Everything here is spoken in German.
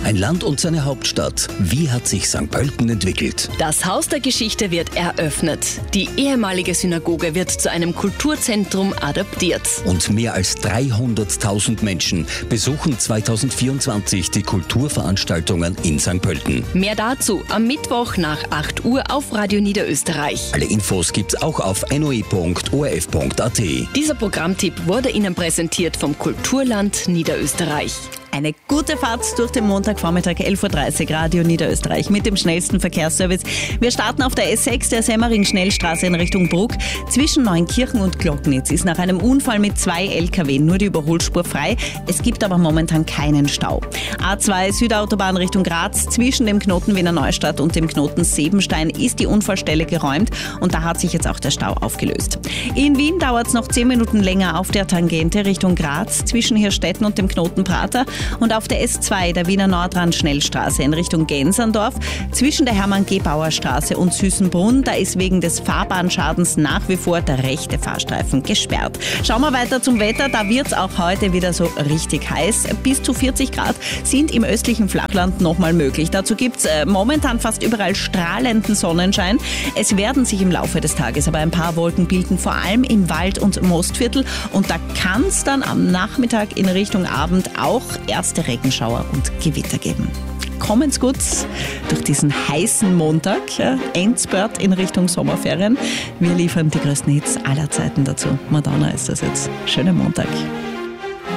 Ein Land und seine Hauptstadt. Wie hat sich St. Pölten entwickelt? Das Haus der Geschichte wird eröffnet. Die ehemalige Synagoge wird zu einem Kulturzentrum adaptiert. Und mehr als 300.000 Menschen besuchen 2024 die Kulturveranstaltungen in St. Pölten. Mehr dazu am Mittwoch nach 8 Uhr auf Radio Niederösterreich. Alle Infos gibt's auch auf noe.orf.at. Dieser Programmtipp wurde Ihnen präsentiert vom Kulturland Niederösterreich. Eine gute Fahrt durch den Montagvormittag, 11.30 Uhr, Radio Niederösterreich mit dem schnellsten Verkehrsservice. Wir starten auf der S6, der Semmering-Schnellstraße in Richtung Bruck. Zwischen Neunkirchen und Glocknitz ist nach einem Unfall mit 2 LKW nur die Überholspur frei. Es gibt aber momentan keinen Stau. A2 Südautobahn Richtung Graz. Zwischen dem Knoten Wiener Neustadt und dem Knoten Sebenstein ist die Unfallstelle geräumt und da hat sich jetzt auch der Stau aufgelöst. In Wien dauert es noch 10 Minuten länger auf der Tangente Richtung Graz zwischen Hirstetten und dem Knoten Prater. Und auf der S2, der Wiener Nordrand-Schnellstraße in Richtung Genserndorf, zwischen der Hermann-Gebauer-Straße und Süßenbrunn, da ist wegen des Fahrbahnschadens nach wie vor der rechte Fahrstreifen gesperrt. Schauen wir weiter zum Wetter, da wird es auch heute wieder so richtig heiß. Bis zu 40 Grad sind im östlichen Flachland nochmal möglich. Dazu gibt es momentan fast überall strahlenden Sonnenschein. Es werden sich im Laufe des Tages aber ein paar Wolken bilden, vor allem im Wald- und Mostviertel. Und da kann es dann am Nachmittag in Richtung Abend auch erste Regenschauer und Gewitter geben. Kommen's gut durch diesen heißen Montag. Endspurt in Richtung Sommerferien. Wir liefern die größten Hits aller Zeiten dazu. Madonna ist das jetzt. Schönen Montag.